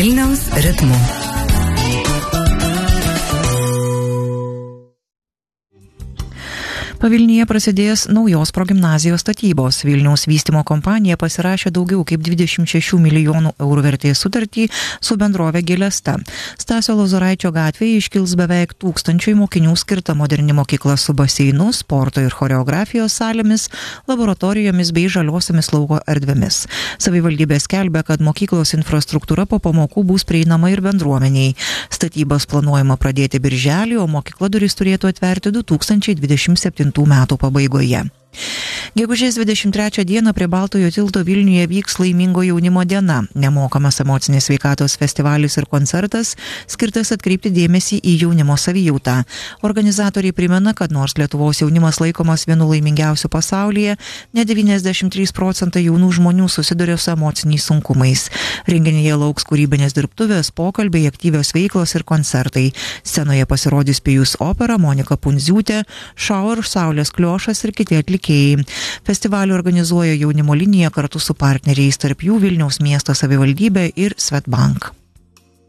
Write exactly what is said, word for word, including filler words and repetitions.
Vilniaus ritmu. Pavilnyje prasidės naujos progimnazijos statybos. Vilniaus vystymo kompanija pasirašė daugiau kaip dvidešimt šešių milijonų eurų vertės sutartį su bendrove Gilesta. Stasio Lozoraičio gatvėje iškils beveik tūkstančiui mokinių skirta moderni mokykla su baseinu, sporto ir choreografijos salėmis, laboratorijomis bei žaliosiamis lauko erdvėmis. Savivaldybė skelbia, kad mokyklos infrastruktūra po pamokų bus prieinama ir bendruomeniai. Statybas planuojama pradėti birželį, o mokykla duris turėtų atverti du tūkstančiai dvidešimt septintų metų pabaigoje. Gegužės dvidešimt trečią dieną prie Baltojo tilto Vilniuje vyks Laimingo jaunimo diena. Nemokamas emocinės sveikatos festivalis ir koncertas skirtas atkreipti dėmesį į jaunimo savijautą. Organizatoriai primena, kad nors Lietuvos jaunimas laikomas vienu laimingiausių pasaulyje, net devyniasdešimt trys procentai jaunų žmonių susiduria su emociniais sunkumais. Renginyje lauks kūrybinės dirbtuvės, pokalbiai, aktyvios veiklos ir koncertai. Scenoje pasirodys Pijus opera, Monika Pundziūtė, Šauer, Saulės Kliošas ir kiti atlikėjai. Festivalį organizuoja jaunimo linija kartu su partneriais, tarp jų Vilniaus miesto savivaldybė ir Swedbank.